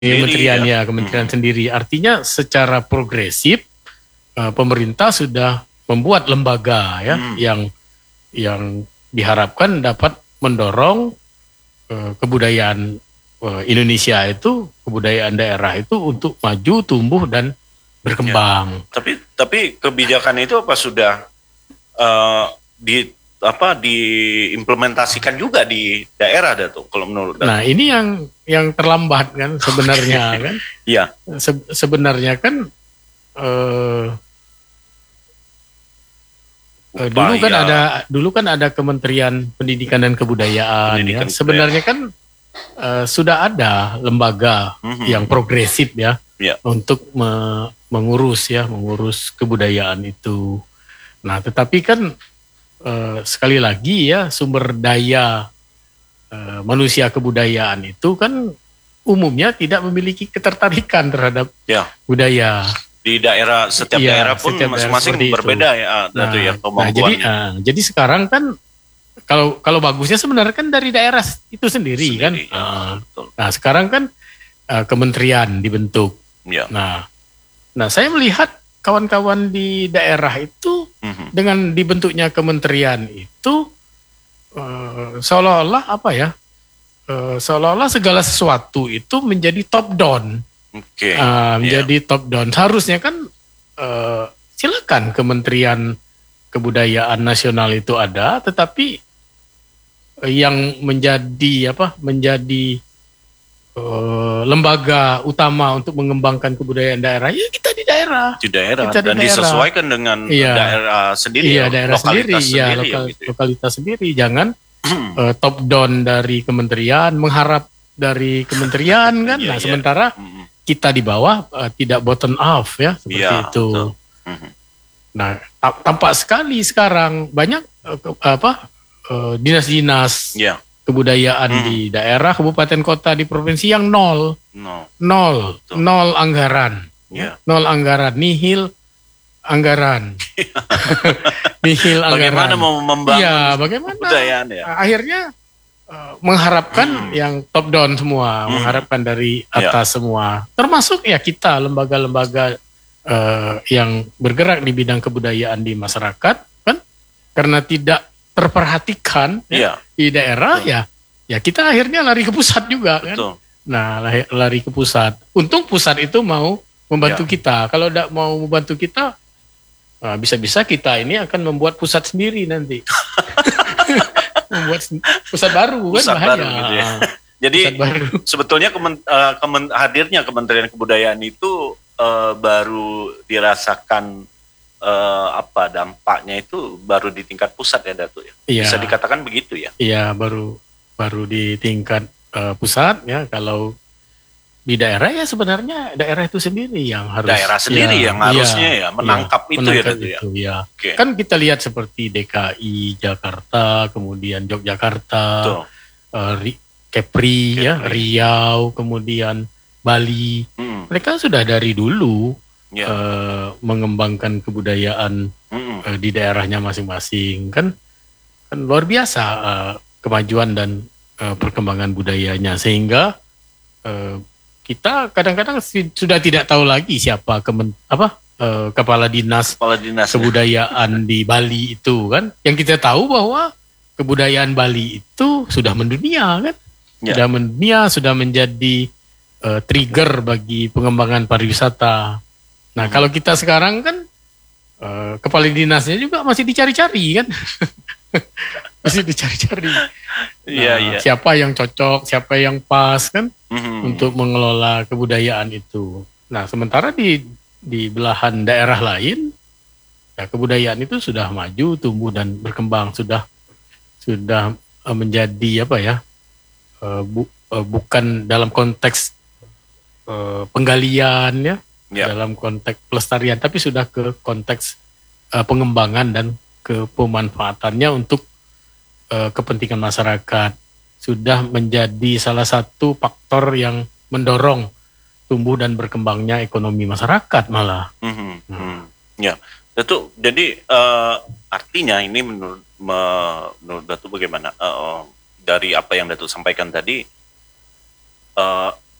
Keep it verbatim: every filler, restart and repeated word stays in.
Kementerian ya, ya, kementerian hmm. sendiri. Artinya secara progresif uh, pemerintah sudah membuat lembaga ya hmm. yang yang diharapkan dapat mendorong uh, kebudayaan uh, Indonesia itu, kebudayaan daerah itu untuk maju, tumbuh dan berkembang. Ya. Tapi tapi kebijakan itu apa sudah uh, di apa diimplementasikan juga di daerah Datuk kalau menurut Datuk? Nah, ini yang yang terlambat kan sebenarnya kan. Iya. Se sebenarnya kan eh, uh, dulu kan ada dulu kan ada Kementerian Pendidikan dan Kebudayaan Pendidikan ya. Sebenarnya kan uh, sudah ada lembaga mm-hmm. yang progresif ya, ya. untuk me mengurus ya, mengurus kebudayaan itu. Nah, tetapi kan Uh, sekali lagi ya sumber daya uh, manusia kebudayaan itu kan umumnya tidak memiliki ketertarikan terhadap ya. budaya. Di daerah setiap ya, daerah pun masing-masing berbeda itu. ya. Nah, ya nah jadi, uh, jadi sekarang kan kalau kalau bagusnya sebenarnya kan dari daerah itu sendiri, sendiri kan. Ya, uh, nah sekarang kan uh, kementerian dibentuk. Ya. Nah, nah saya melihat kawan-kawan di daerah itu mm-hmm. dengan dibentuknya kementerian itu uh, seolah-olah apa ya uh, seolah-olah segala sesuatu itu menjadi top down, okay. uh, menjadi yeah. top down. Seharusnya kan uh, silakan Kementerian Kebudayaan Nasional itu ada, tetapi uh, yang menjadi apa menjadi Uh, lembaga utama untuk mengembangkan kebudayaan daerah ya kita di daerah di daerah kita dan di daerah. disesuaikan dengan iya. daerah sendiri iya, ya, daerah sendiri, sendiri ya, lokal, gitu. lokalitas sendiri jangan uh, top down dari kementerian mengharap dari kementerian kan nah iya. sementara kita di bawah uh, tidak bottom up ya seperti iya, itu betul. Nah tampak sekali sekarang banyak uh, ke, apa uh, dinas-dinas iya. kebudayaan hmm. di daerah, kabupaten, kota, di provinsi yang nol, no. nol, Betul. nol anggaran, yeah. nol anggaran, nihil anggaran, nihil anggaran. Bagaimana mau membangun ya, bagaimana? kebudayaan ya? Akhirnya uh, mengharapkan hmm. yang top down semua, hmm. mengharapkan dari atas yeah. semua, termasuk ya kita lembaga-lembaga uh, yang bergerak di bidang kebudayaan di masyarakat, kan? Karena tidak terperhatikan ya, di daerah Betul. ya ya kita akhirnya lari ke pusat juga Betul. kan nah lari, lari ke pusat untung pusat itu mau membantu ya. kita kalau tidak mau membantu kita nah, bisa-bisa kita ini akan membuat pusat sendiri nanti membuat pusat baru pusat kan bahaya baru gitu ya. Jadi baru. sebetulnya kemen, uh, kemen, hadirnya Kementerian Kebudayaan itu uh, baru dirasakan Uh, apa dampaknya itu baru di tingkat pusat ya Datuk ya. ya bisa dikatakan begitu ya. Iya baru baru di tingkat uh, pusat ya kalau di daerah ya sebenarnya daerah itu sendiri yang harus daerah sendiri ya, yang harusnya ya, ya menangkap ya, itu menangkap ya Datuk itu, ya. ya. Okay. Kan kita lihat seperti D K I Jakarta kemudian Yogyakarta, uh, Kepri, Kepri ya Riau kemudian Bali hmm. mereka sudah dari dulu Ya. Uh, mengembangkan kebudayaan mm-hmm. uh, di daerahnya masing-masing kan kan luar biasa uh, kemajuan dan uh, perkembangan budayanya sehingga uh, kita kadang-kadang sudah tidak tahu lagi siapa kemen, apa uh, kepala dinas, kepala dinas kebudayaan ya. di Bali itu kan yang kita tahu bahwa kebudayaan Bali itu sudah mendunia kan ya. sudah mendunia sudah menjadi uh, trigger bagi pengembangan pariwisata. Nah hmm. kalau kita sekarang kan uh, kepala dinasnya juga masih dicari-cari kan, masih dicari-cari. Iya nah, iya. Siapa yang cocok, siapa yang pas kan hmm. untuk mengelola kebudayaan itu. Nah sementara di di belahan daerah lain, ya kebudayaan itu sudah maju, tumbuh dan berkembang, sudah sudah uh, menjadi apa ya, uh, bu, uh, bukan dalam konteks uh, penggalian ya. Ya. dalam konteks pelestarian, tapi sudah ke konteks uh, pengembangan dan ke pemanfaatannya untuk uh, kepentingan masyarakat. Sudah menjadi salah satu faktor yang mendorong tumbuh dan berkembangnya ekonomi masyarakat malah. Mm-hmm. Hmm. Ya, Datuk. Jadi uh, artinya ini menurut menurut Datuk bagaimana uh, dari apa yang Datuk sampaikan tadi? Uh,